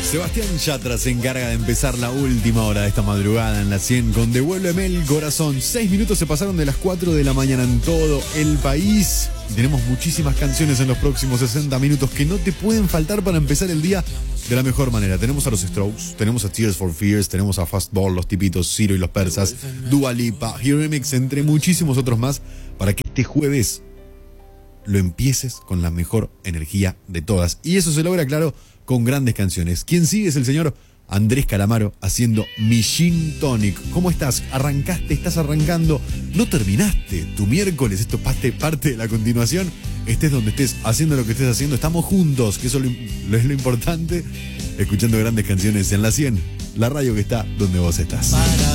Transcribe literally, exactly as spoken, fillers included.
Sebastián Yatra se encarga de empezar la última hora de esta madrugada en la cien con Devuélveme el Corazón. Seis minutos se pasaron de las cuatro de la mañana en todo el país. Tenemos muchísimas canciones en los próximos sesenta minutos que no te pueden faltar para empezar el día de la mejor manera. Tenemos a los Strokes, tenemos a Tears for Fears, tenemos a Fastball, los tipitos, Ciro y los persas, Dua Lipa, Remix, entre muchísimos otros más, para que este jueves lo empieces con la mejor energía de todas. Y eso se logra, claro, con grandes canciones. Quien sigue es el señor Andrés Calamaro haciendo Mi Gin Tonic. ¿Cómo estás? ¿Arrancaste? ¿Estás arrancando? ¿No terminaste tu miércoles? Esto parte, parte de la continuación. Estés donde estés, haciendo lo que estés haciendo. Estamos juntos, que eso lo, lo es lo importante. Escuchando grandes canciones en la cien, la radio que está donde vos estás.